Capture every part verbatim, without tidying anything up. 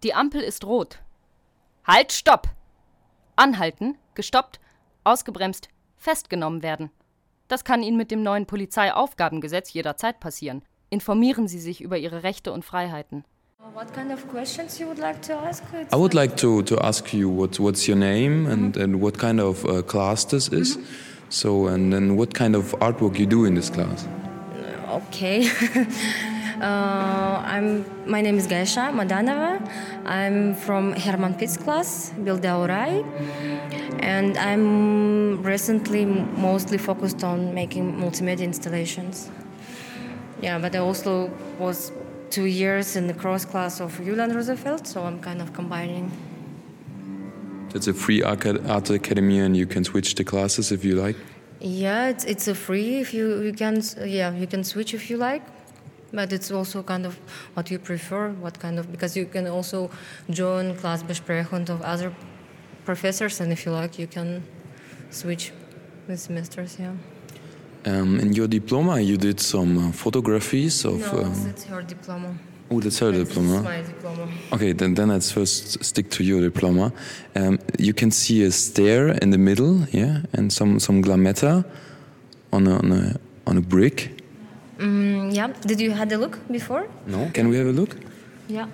Die Ampel ist rot. Halt, stopp! Anhalten, gestoppt, ausgebremst, festgenommen werden. Das kann Ihnen mit dem neuen Polizeiaufgabengesetz jederzeit passieren. Informieren Sie sich über Ihre Rechte und Freiheiten. What kind of questions you would like to ask? It's I would like to, to ask you what, what's your name and, and what kind of uh, class this is. So, and then what kind of artwork you do in this class? Okay. uh, I'm. My name is Gaisha Madanova. I'm from Herman Pitts class, Bildaurai, and I'm recently mostly focused on making multimedia installations. Yeah, but I also was two years in the cross class of Julian Roosevelt, so I'm kind of combining. It's a free art art academy, and you can switch the classes if you like. Yeah, it's it's a free if you you can yeah you can switch if you like, but it's also kind of what you prefer, what kind of because you can also join Klassbesprechung of other professors, and if you like, you can switch the semesters. Yeah. Um, in your diploma, you did some uh, photographies of. No, um, that's her diploma. Oh, that's her That's diploma. my diploma. Okay, then then let's first stick to your diploma. Um, you can see a stair in the middle, yeah, and some some glametta on a on a on a brick. Mm, yeah. Did you had a look before? No. Can we have a look? Yeah.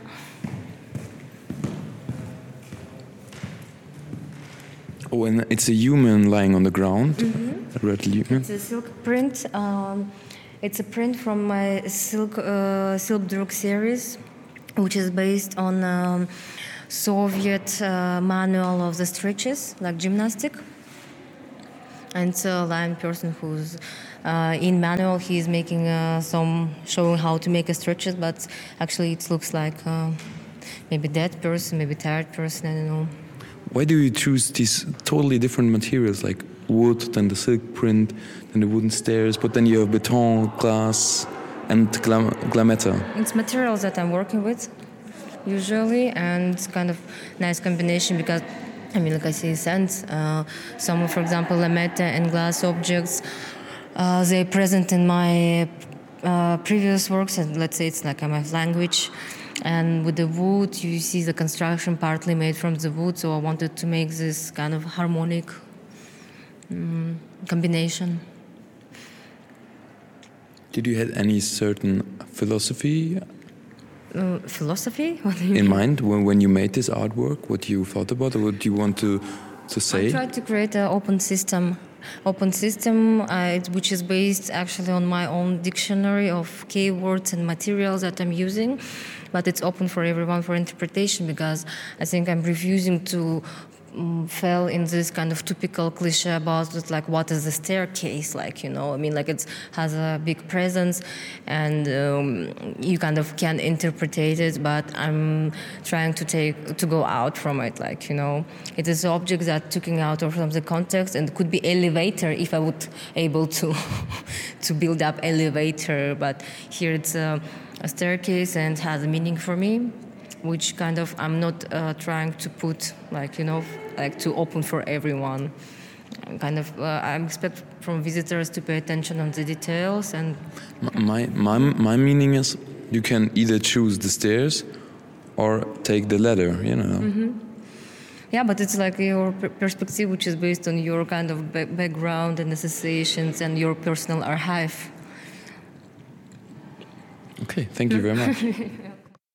Oh, and it's a human lying on the ground. Mm-hmm. A red human. It's a silk print. Um, it's a print from my silk uh, Silkdruk series, which is based on um, Soviet uh, manual of the stretches, like gymnastic. And it's a blind person who's uh, in manual. He's making uh, some showing how to make a stretches, but actually it looks like uh, maybe dead person, maybe tired person. I don't know. Why do you choose these totally different materials, like wood, then the silk print, then the wooden stairs, but then you have beton, glass, and glam- glametta? It's materials that I'm working with usually, and it's kind of nice combination because, I mean, like I say, sense. Uh, some, for example, lametta and glass objects, uh, they're present in my uh, previous works, and let's say it's like my language. And with the wood, you see the construction partly made from the wood, so I wanted to make this kind of harmonic um, combination. Did you have any certain philosophy Uh, philosophy? What do you in mean? mind when, when you made this artwork? What you thought about, or what you want to to say? I tried to create an open system, open system, uh, it- which is based actually on my own dictionary of keywords and materials that I'm using, but it's open for everyone for interpretation because I think I'm refusing to um, fell in this kind of typical cliche about it, like what is the staircase like, you know? I mean, like it has a big presence, and um, you kind of can interpret it, but I'm trying to take to go out from it, like, you know, it is objects that taken out of from the context, and could be elevator if I would able to to build up elevator, but here it's a, a staircase and has a meaning for me, which kind of I'm not uh, trying to put, like, you know, like to open for everyone. I'm kind of uh, I expect from visitors to pay attention on the details. And My, my my meaning is you can either choose the stairs or take the ladder, you know. Mm-hmm. Yeah, but it's like your per- perspective, which is based on your kind of ba- background and associations and your personal archive. Okay, thank you very much.